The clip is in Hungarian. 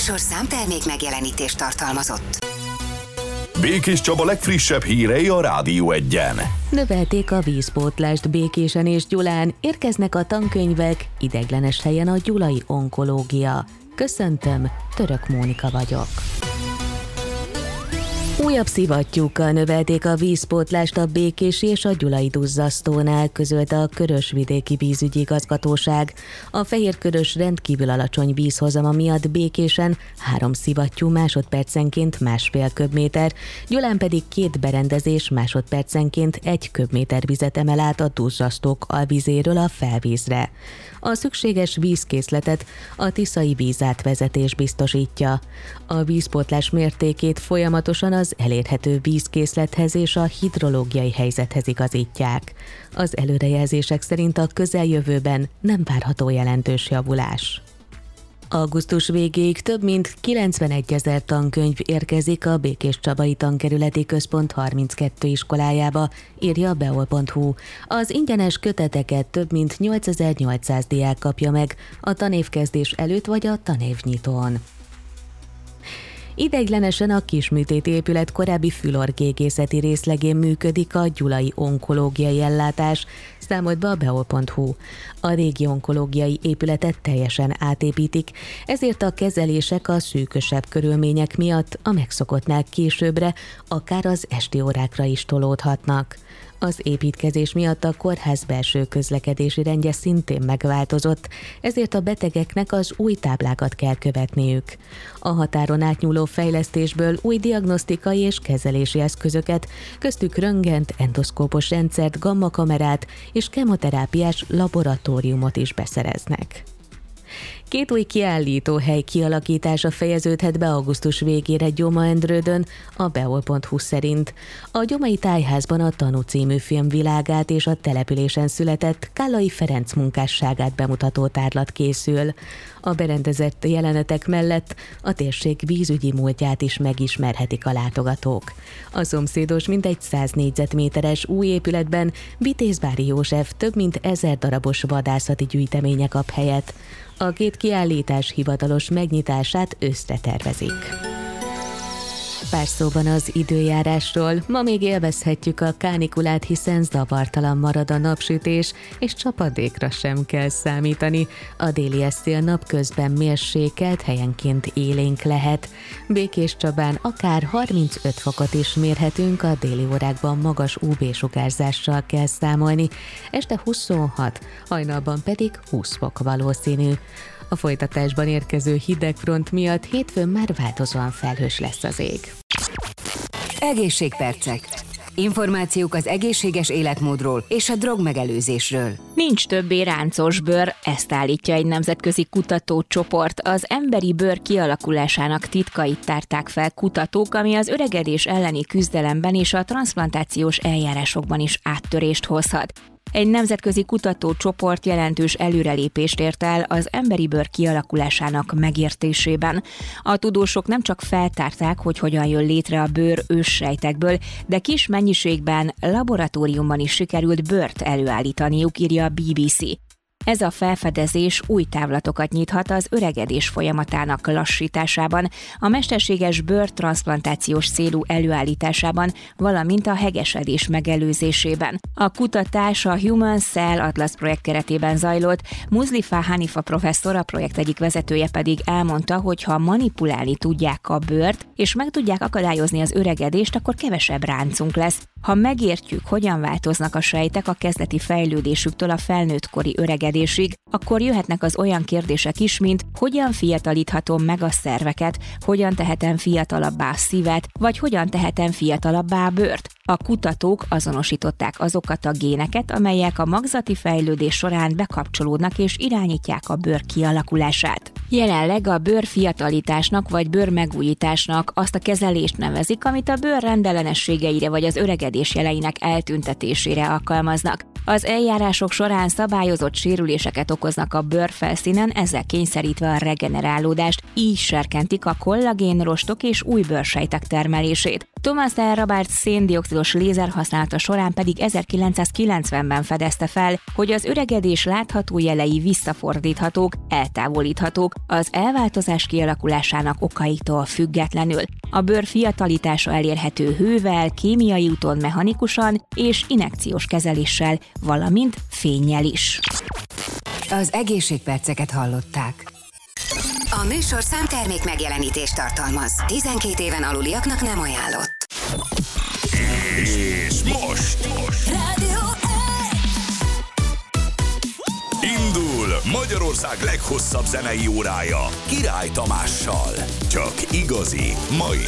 műsor számtermék megjelenítést tartalmazott. Békés Csaba legfrissebb hírei a Rádió Egyen. Növelték a vízpótlást Békésen és Gyulán, érkeznek a tankönyvek, ideiglenes helyen a gyulai onkológia. Köszöntöm, Török Mónika vagyok. Újabb szivattyúkkal növelték a vízpótlást a békési és a gyulai duzzasztónál, közölte a Körösvidéki Vízügyi Igazgatóság. A fehérkörös rendkívül alacsony vízhozama miatt Békésen 3 szivattyú másodpercenként 1,5 köbméter, Gyulán pedig 2 berendezés másodpercenként 1 köbméter vizet emel át a duzzasztók alvizéről a felvízre. A szükséges vízkészletet a tiszai vízátvezetés biztosítja. A vízpótlás mértékét folyamatosan az elérhető vízkészlethez és a hidrológiai helyzethez igazítják. Az előrejelzések szerint a közeljövőben nem várható jelentős javulás. Augusztus végéig több mint 91 000 tankönyv érkezik a Békéscsabai Tankerületi Központ 32 iskolájába, írja a beol.hu. Az ingyenes köteteket több mint 8800 diák kapja meg a tanévkezdés előtt vagy a tanévnyitón. Ideiglenesen a Kisműtéti épület korábbi fülorgégészeti részlegén működik a gyulai onkológiai ellátás, számolt be a beol.hu. A régi onkológiai épületet teljesen átépítik, ezért a kezelések a szűkösebb körülmények miatt a megszokottnál későbbre, akár az esti órákra is tolódhatnak. Az építkezés miatt a kórház belső közlekedési rendje szintén megváltozott, ezért a betegeknek az új táblákat kell követniük. A határon átnyúló fejlesztésből új diagnosztikai és kezelési eszközöket, köztük röntgent, endoszkópos rendszert, gammakamerát és kemoterápiás laboratóriumot is beszereznek. 2 új kiállítóhely kialakítása fejeződhet be augusztus végére Gyoma-Endrődön, a beol.hu szerint. A Gyomai Tájházban a Tanú című film világát és a településen született Kállai Ferenc munkásságát bemutató tárlat készül. A berendezett jelenetek mellett a térség vízügyi múltját is megismerhetik a látogatók. A szomszédos mintegy 100 négyzetméteres új épületben Vitézbári József több mint 1000 darabos vadászati gyűjteménye kap helyet. A 2 kiállítás hivatalos megnyitását őszre tervezik. Pár szóban az időjárásról. Ma még élvezhetjük a kánikulát, hiszen zavartalan marad a napsütés, és csapadékra sem kell számítani. A déli szél napközben mérsékelt, helyenként élénk lehet. Békéscsabán akár 35 fokot is mérhetünk, a déli órákban magas UV-sugárzással kell számolni. Este 26, hajnalban pedig 20 fok valószínű. A folytatásban érkező hidegfront miatt hétfőn már változóan felhős lesz az ég. Egészségpercek. Információk az egészséges életmódról és a drogmegelőzésről. Nincs többé ráncos bőr, ezt állítja egy nemzetközi kutatócsoport. Az emberi bőr kialakulásának titkait tárták fel kutatók, ami az öregedés elleni küzdelemben és a transzplantációs eljárásokban is áttörést hozhat. Egy nemzetközi kutatócsoport jelentős előrelépést ért el az emberi bőr kialakulásának megértésében. A tudósok nem csak feltárták, hogy hogyan jön létre a bőr őssejtekből, de kis mennyiségben laboratóriumban is sikerült bőrt előállítaniuk, írja a BBC. Ez a felfedezés új távlatokat nyithat az öregedés folyamatának lassításában, a mesterséges bőrtranszplantációs célú előállításában, valamint a hegesedés megelőzésében. A kutatás a Human Cell Atlas projekt keretében zajlott, Muzdifá Hanifa professzor, a projekt egyik vezetője pedig elmondta, hogy ha manipulálni tudják a bőrt, és meg tudják akadályozni az öregedést, akkor kevesebb ráncunk lesz. Ha megértjük, hogyan változnak a sejtek a kezdeti fejlődésüktől a felnőttkori öregedésig, akkor jöhetnek az olyan kérdések is, mint hogyan fiatalíthatom meg a szerveket, hogyan tehetem fiatalabbá a szívet, vagy hogyan tehetem fiatalabbá a bőrt. A kutatók azonosították azokat a géneket, amelyek a magzati fejlődés során bekapcsolódnak és irányítják a bőr kialakulását. Jelenleg a bőr fiatalításnak vagy bőr megújításnak azt a kezelést nevezik, amit a bőr rendellenességeire vagy az öregedés jeleinek eltüntetésére alkalmaznak. Az eljárások során szabályozott sérüléseket okoznak a bőrfelszínen, ezzel kényszerítve a regenerálódást, így serkentik a kollagénrostok és új bőrsejtek termelését. Thomas L. Roberts széndioxidos lézer használata során pedig 1990-ben fedezte fel, hogy az öregedés látható jelei visszafordíthatók, eltávolíthatók az elváltozás kialakulásának okaitól függetlenül. A bőr fiatalitása elérhető hővel, kémiai úton mechanikusan és injekciós kezeléssel, valamint fénnyel is. Az egészségperceket hallották. A műsorszám termék megjelenítést tartalmaz. 12 éven aluliaknak nem ajánlott. És most Rádió indul Magyarország leghosszabb zenei órája Király Tamással. Csak igazi, mai